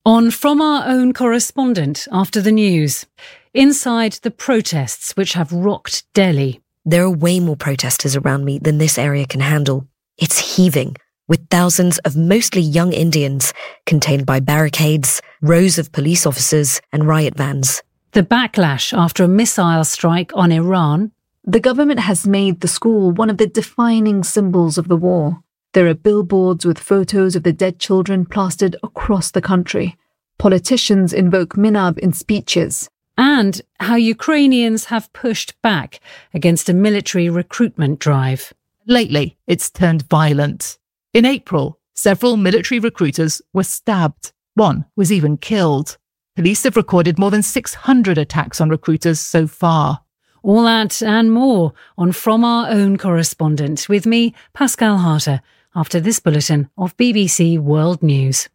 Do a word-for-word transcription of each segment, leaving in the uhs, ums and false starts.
On From Our Own Correspondent after the news. Inside the protests which have rocked Delhi. There are way more protesters around me than this area can handle. It's heaving, with thousands of mostly young Indians contained by barricades, rows of police officers and riot vans. The backlash after a missile strike on Iran. The government has made the school one of the defining symbols of the war. There are billboards with photos of the dead children plastered across the country. Politicians invoke Minab in speeches. And how Ukrainians have pushed back against a military recruitment drive. Lately, it's turned violent. In April, several military recruiters were stabbed. One was even killed. Police have recorded more than six hundred attacks on recruiters so far. All that and more on From Our Own Correspondent with me, Pascal Harter, after this bulletin of B B C World News.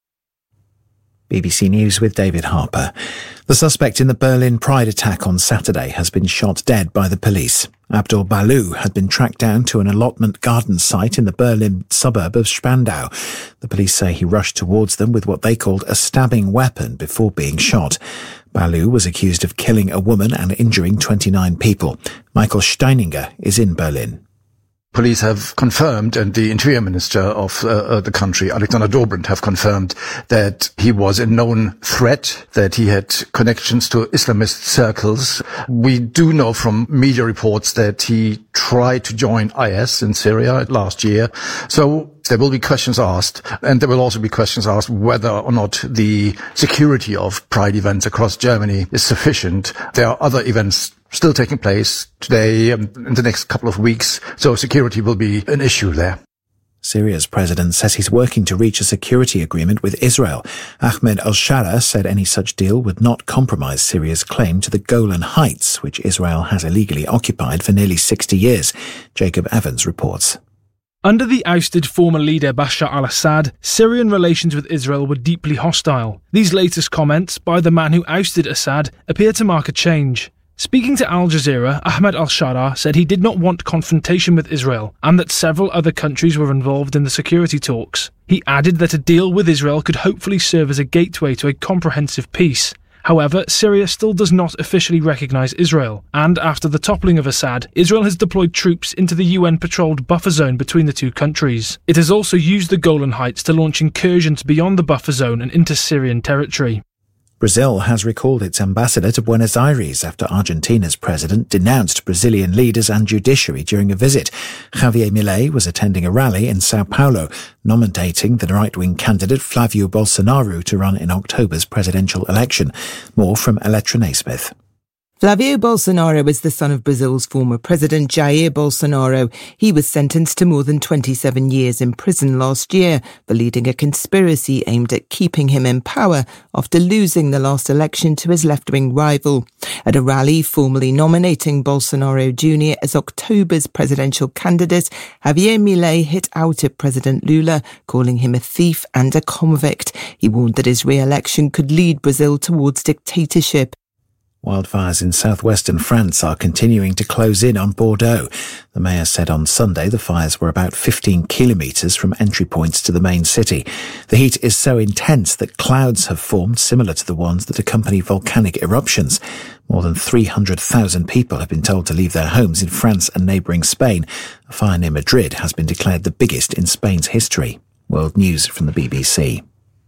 B B C News with David Harper. The suspect in the Berlin Pride attack on Saturday has been shot dead by the police. Abdul Balu had been tracked down to an allotment garden site in the Berlin suburb of Spandau. The police say he rushed towards them with what they called a stabbing weapon before being shot. Balu was accused of killing a woman and injuring twenty-nine people. Michael Steininger is in Berlin. Police have confirmed, and the Interior Minister of uh, uh, the country, Alexander Dobrindt, have confirmed that he was a known threat, that he had connections to Islamist circles. We do know from media reports that he tried to join I S in Syria last year. So there will be questions asked, and there will also be questions asked whether or not the security of Pride events across Germany is sufficient. There are other events still taking place today, um, in the next couple of weeks, so security will be an issue there. Syria's president says he's working to reach a security agreement with Israel. Ahmed al-Shara said any such deal would not compromise Syria's claim to the Golan Heights, which Israel has illegally occupied for nearly sixty years. Jacob Evans reports. Under the ousted former leader Bashar al-Assad, Syrian relations with Israel were deeply hostile. These latest comments by the man who ousted Assad appear to mark a change. Speaking to Al Jazeera, Ahmed al-Shara said he did not want confrontation with Israel and that several other countries were involved in the security talks. He added that a deal with Israel could hopefully serve as a gateway to a comprehensive peace. However, Syria still does not officially recognise Israel, and after the toppling of Assad, Israel has deployed troops into the U N-patrolled buffer zone between the two countries. It has also used the Golan Heights to launch incursions beyond the buffer zone and into Syrian territory. Brazil has recalled its ambassador to Buenos Aires after Argentina's president denounced Brazilian leaders and judiciary during a visit. Javier Milei was attending a rally in Sao Paulo, nominating the right-wing candidate Flavio Bolsonaro to run in October's presidential election. More from Electra Naismith. Flavio Bolsonaro is the son of Brazil's former president, Jair Bolsonaro. He was sentenced to more than twenty-seven years in prison last year for leading a conspiracy aimed at keeping him in power after losing the last election to his left-wing rival. At a rally formally nominating Bolsonaro Junior as October's presidential candidate, Javier Milei hit out at President Lula, calling him a thief and a convict. He warned that his re-election could lead Brazil towards dictatorship. Wildfires in southwestern France are continuing to close in on Bordeaux. The mayor said on Sunday the fires were about fifteen kilometres from entry points to the main city. The heat is so intense that clouds have formed similar to the ones that accompany volcanic eruptions. More than three hundred thousand people have been told to leave their homes in France and neighbouring Spain. A fire near Madrid has been declared the biggest in Spain's history. World News from the B B C.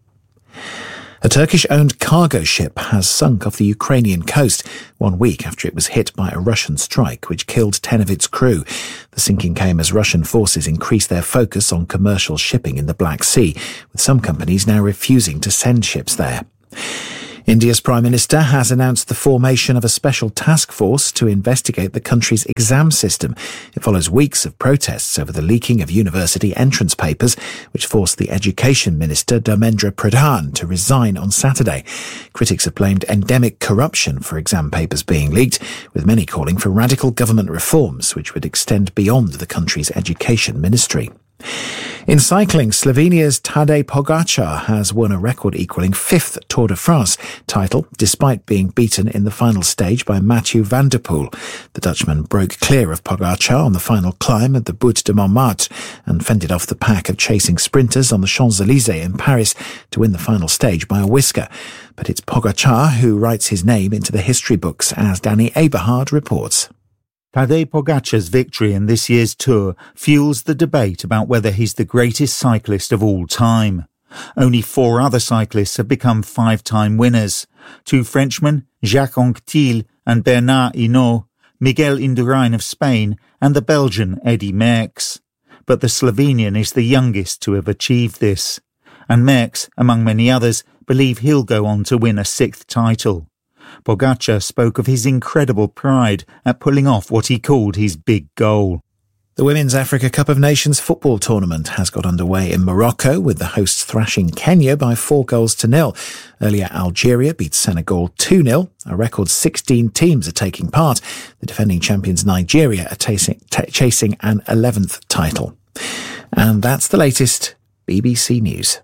A Turkish-owned cargo ship has sunk off the Ukrainian coast one week after it was hit by a Russian strike which killed ten of its crew. The sinking came as Russian forces increased their focus on commercial shipping in the Black Sea, with some companies now refusing to send ships there. India's Prime Minister has announced the formation of a special task force to investigate the country's exam system. It follows weeks of protests over the leaking of university entrance papers, which forced the Education Minister Dharmendra Pradhan to resign on Saturday. Critics have blamed endemic corruption for exam papers being leaked, with many calling for radical government reforms which would extend beyond the country's education ministry. In cycling, Slovenia's Tadej Pogačar has won a record-equalling fifth Tour de France title, despite being beaten in the final stage by Mathieu van der Poel. The Dutchman broke clear of Pogačar on the final climb at the Butte de Montmartre and fended off the pack of chasing sprinters on the Champs-Élysées in Paris to win the final stage by a whisker. But it's Pogačar who writes his name into the history books, as Danny Eberhard reports. Tadej Pogačar's victory in this year's Tour fuels the debate about whether he's the greatest cyclist of all time. Only four other cyclists have become five-time winners. Two Frenchmen, Jacques Anquetil and Bernard Hinault, Miguel Indurain of Spain and the Belgian Eddy Merckx. But the Slovenian is the youngest to have achieved this. And Merckx, among many others, believe he'll go on to win a sixth title. Pogačar spoke of his incredible pride at pulling off what he called his big goal. The Women's Africa Cup of Nations football tournament has got underway in Morocco, with the hosts thrashing Kenya by four goals to nil. Earlier, Algeria beat Senegal two nil. A record sixteen teams are taking part. The defending champions Nigeria are chasing, t- chasing an eleventh title. And that's the latest B B C News.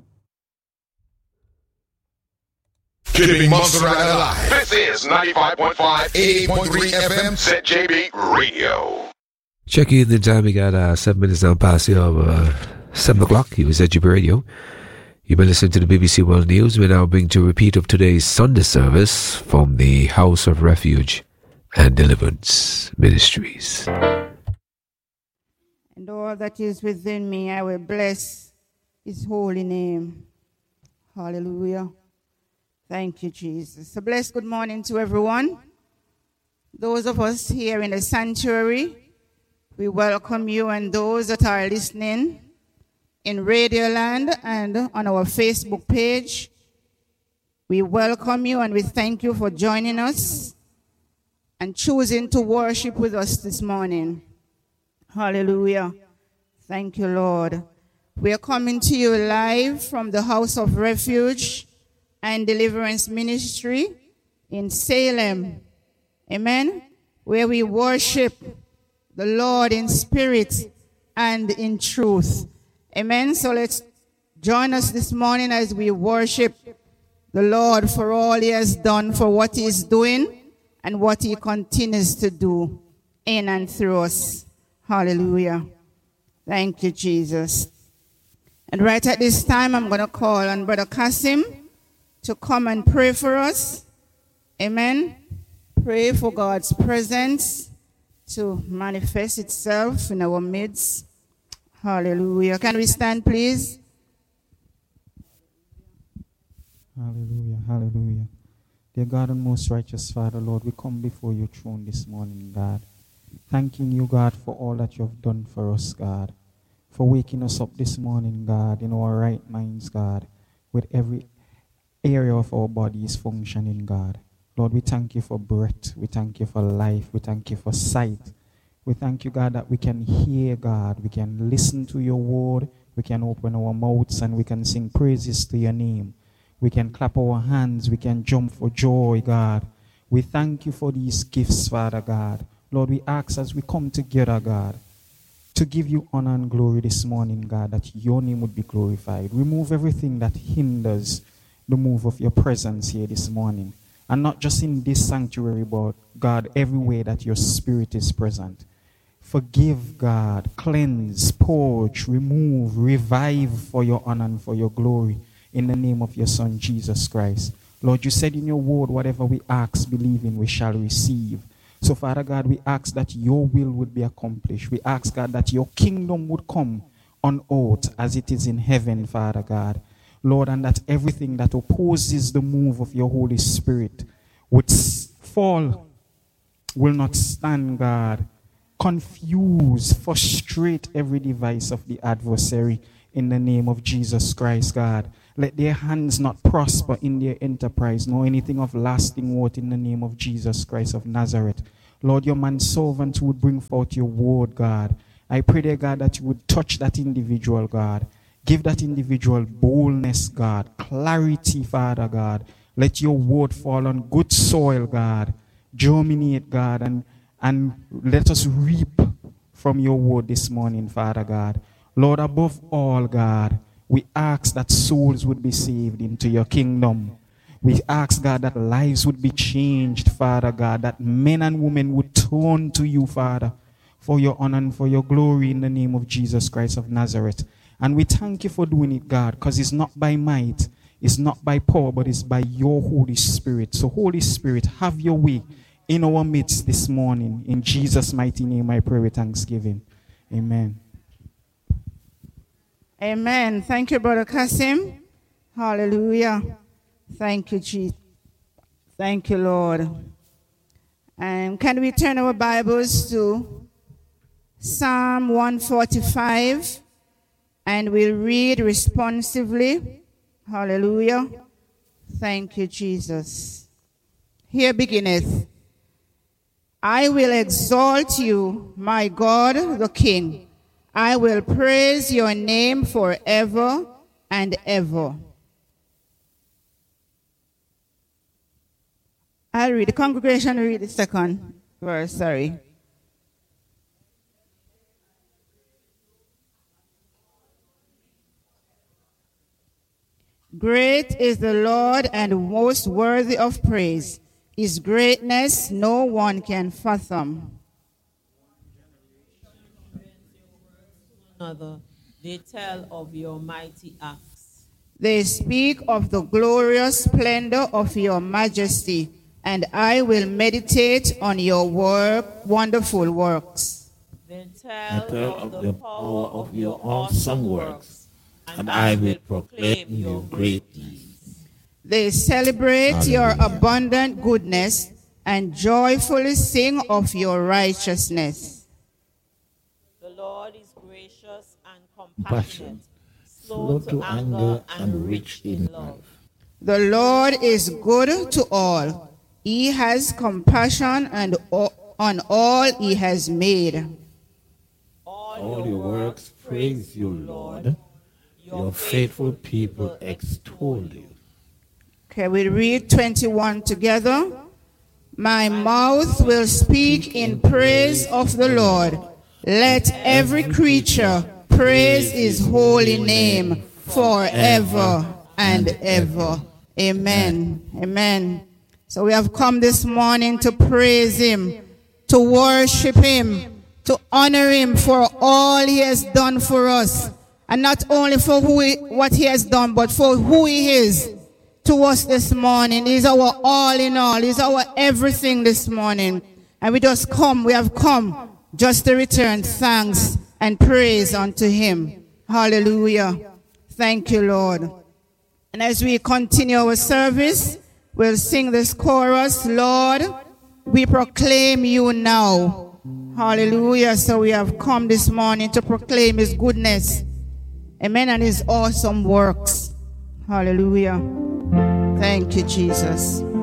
Keeping Montserrat alive. This is ninety-five point five, eighty point three F M, Z J B Radio. Checking in the time, we got uh, seven minutes now past the hour, uh, seven o'clock. He was Z J B Radio. You've been listening to the B B C World News. We now bring to a repeat of today's Sunday service from the House of Refuge and Deliverance Ministries. And all that is within me, I will bless his holy name. Hallelujah. Thank you, Jesus. A blessed good morning to everyone. Those of us here in the sanctuary, we welcome you, and those that are listening in Radioland and on our Facebook page, we welcome you and we thank you for joining us and choosing to worship with us this morning. Hallelujah. Thank you, Lord. We are coming to you live from the House of Refuge and Deliverance Ministry in Salem. Amen. Where we worship the Lord in spirit and in truth. Amen. So let's join us this morning as we worship the Lord for all he has done, for what he is doing, and what he continues to do in and through us. Hallelujah. Thank you, Jesus. And right at this time, I'm going to call on Brother Kasim to come and pray for us. Amen. Pray for God's presence to manifest itself in our midst. Hallelujah. Can we stand, please? Hallelujah, hallelujah. Dear God and most righteous Father, Lord, we come before your throne this morning, God. Thanking you, God, for all that you have done for us, God. For waking us up this morning, God, in our right minds, God, with every area of our bodies functioning, God. Lord, we thank you for breath. We thank you for life. We thank you for sight. We thank you, God, that we can hear, God. We can listen to your word. We can open our mouths and we can sing praises to your name. We can clap our hands. We can jump for joy, God. We thank you for these gifts, Father God. Lord, we ask as we come together, God, to give you honor and glory this morning, God, that your name would be glorified. Remove everything that hinders the move of your presence here this morning. And not just in this sanctuary, but God, everywhere that your spirit is present. Forgive, God, cleanse, purge, remove, revive for your honor and for your glory in the name of your Son, Jesus Christ. Lord, you said in your word, whatever we ask, believing, we shall receive. So, Father God, we ask that your will would be accomplished. We ask, God, that your kingdom would come on earth as it is in heaven, Father God. Lord, and that everything that opposes the move of your Holy Spirit would fall, will not stand, God. Confuse, frustrate every device of the adversary in the name of Jesus Christ, God. Let their hands not prosper in their enterprise, nor anything of lasting worth in the name of Jesus Christ of Nazareth. Lord, your manservant would bring forth your word, God. I pray, dear God, that you would touch that individual, God. Give that individual boldness, God, clarity, Father God. Let your word fall on good soil, God. Germinate, God, and, and let us reap from your word this morning, Father God. Lord, above all, God, we ask that souls would be saved into your kingdom. We ask, God, that lives would be changed, Father God, that men and women would turn to you, Father, for your honor and for your glory in the name of Jesus Christ of Nazareth. And we thank you for doing it, God, because it's not by might, it's not by power, but it's by your Holy Spirit. So, Holy Spirit, have your way in our midst this morning. In Jesus' mighty name, I pray with thanksgiving. Amen. Amen. Thank you, Brother Kasim. Hallelujah. Thank you, Jesus. Thank you, Lord. And can we turn our Bibles to Psalm one forty-five, and we'll read responsively. Hallelujah. Thank you, Jesus. Here beginneth. I will exalt you, my God, the King. I will praise your name forever and ever. I'll read. The congregation will read the second verse, sorry. Great is the Lord and most worthy of praise. His greatness no one can fathom. Another, they tell of your mighty acts. They speak of the glorious splendor of your majesty, and I will meditate on your work, wonderful works. They tell, tell of, of the power of your awesome works, and I will proclaim your great deeds. They celebrate your abundant goodness and joyfully sing of your righteousness. The Lord is gracious and compassionate, slow to anger and rich in love. The Lord is good to all. He has compassion and on all he has made. All your works praise you, Lord. Your faithful people extol you. Okay, we read twenty-one together. My mouth will speak in praise of the Lord. Let every creature praise his holy name forever and ever. Amen. Amen. So we have come this morning to praise him, to worship him, to honor him for all he has done for us. And not only for who he, what he has done, but for who he is to us this morning. He's our all in all. He's our everything this morning. And we just come, we have come just to return thanks and praise unto him. Hallelujah. Thank you, Lord. And as we continue our service, we'll sing this chorus, Lord, we proclaim you now. Hallelujah. So we have come this morning to proclaim his goodness. Amen. And his awesome works. Hallelujah. Thank you, Jesus.